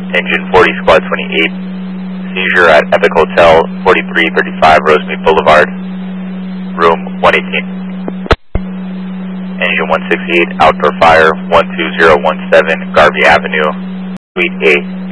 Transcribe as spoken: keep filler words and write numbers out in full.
Engine forty, Squad twenty-eight. Seizure at Epic Hotel, forty-three thirty-five Rosemead Boulevard, room one eighteen. Engine one sixty-eight, outdoor fire, one two zero one seven, Garvey Avenue, Suite A.